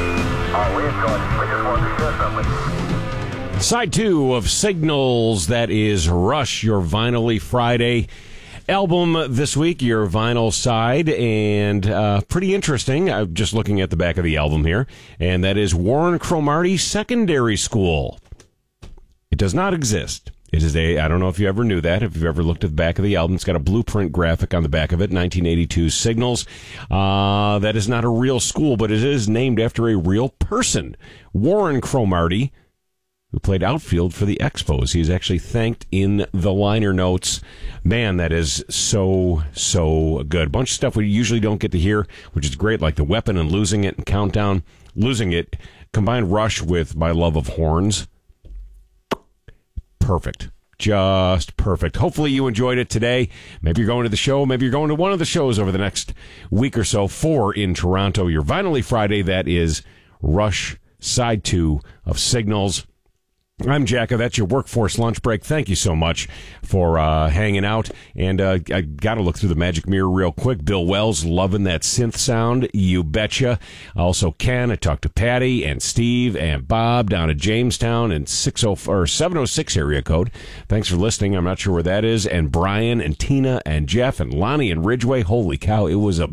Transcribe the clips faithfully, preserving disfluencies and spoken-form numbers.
Oh, we enjoyed it. We just wanted to share something. Side two of Signals, that is Rush, your Vinyl-y Friday album this week, your vinyl side, and uh, pretty interesting. I'm just looking at the back of the album here, and that is Warren Cromartie Secondary School. It does not exist. It is a, I don't know if you ever knew that, if you've ever looked at the back of the album. It's got a blueprint graphic on the back of it, nineteen eighty-two Signals. Uh, that is not a real school, but it is named after a real person. Warren Cromartie, who played outfield for the Expos. He is actually thanked in the liner notes. Man, that is so, so good. A bunch of stuff we usually don't get to hear, which is great, like The Weapon and Losing It and Countdown. Losing It, combined Rush with My Love of Horns. Perfect. Just perfect. Hopefully you enjoyed it today. Maybe you're going to the show. Maybe you're going to one of the shows over the next week or so. Four in Toronto. Your Vinyl-y Friday, that is Rush, side two of Signals. I'm Jacka. That's your Workforce Lunch Break. Thank you so much for uh, hanging out. And uh, I got to look through the magic mirror real quick. Bill Wells loving that synth sound. You betcha. Also, Ken. I talked to Patty and Steve and Bob down at Jamestown and six oh or seven oh six area code. Thanks for listening. I'm not sure where that is. And Brian and Tina and Jeff and Lonnie and Ridgeway. Holy cow. It was a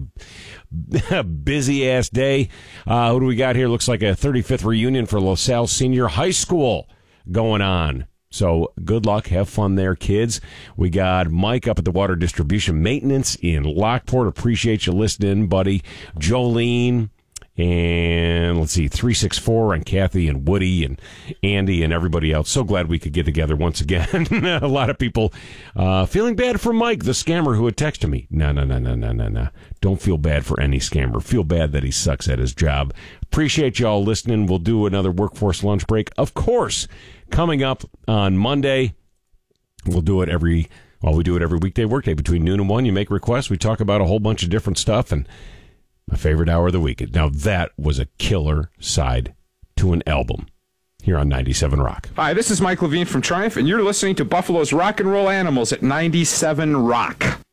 busy ass day. Uh, who do we got here? Looks like a thirty-fifth reunion for LaSalle Senior High School going on. So good luck. Have fun there, kids. We got Mike up at the Water Distribution Maintenance in Lockport. Appreciate you listening, buddy. Jolene. And let's see, three six four and Kathy and Woody and Andy and everybody else. So glad we could get together once again. A lot of people uh, feeling bad for Mike, the scammer who had texted me. No, no, no, no, no, no, no. Don't feel bad for any scammer. Feel bad that he sucks at his job. Appreciate y'all listening. We'll do another Workforce Lunch Break, of course, coming up on Monday. We'll do it every, well, we do it every weekday workday between noon and one. You make requests. We talk about a whole bunch of different stuff, and my favorite hour of the week. Now, that was a killer side to an album here on ninety-seven Rock. Hi, this is Mike Levine from Triumph, and you're listening to Buffalo's Rock and Roll Animals at ninety-seven Rock.